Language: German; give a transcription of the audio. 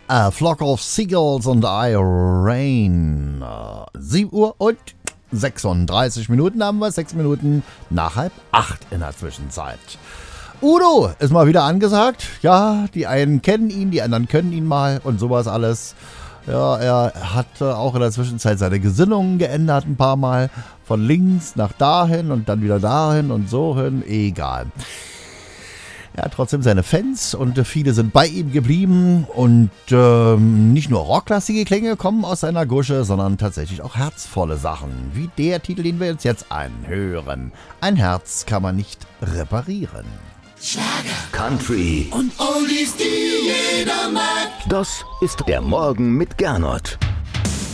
A Flock of Seagulls und I Rain. 7 Uhr und 36 Minuten haben wir, 6 Minuten nach 7:30 in der Zwischenzeit. Udo ist mal wieder angesagt. Ja, die einen kennen ihn, die anderen können ihn mal und sowas alles. Ja, er hat auch in der Zwischenzeit seine Gesinnungen geändert ein paar Mal. Von links nach dahin und dann wieder dahin und so hin. Egal. Er hat trotzdem seine Fans und viele sind bei ihm geblieben. Und nicht nur rocklastige Klänge kommen aus seiner Gusche, sondern tatsächlich auch herzvolle Sachen. Wie der Titel, den wir uns jetzt anhören. Ein Herz kann man nicht reparieren. Schlager, Country und Oldies, die jeder mag. Das ist der Morgen mit Gernot.